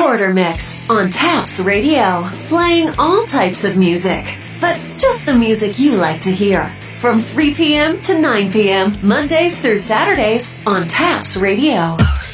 Shorter Mix on Taps Radio, playing all types of music, but just the music you like to hear. From 3 p.m. to 9 p.m., Mondays through Saturdays on Taps Radio.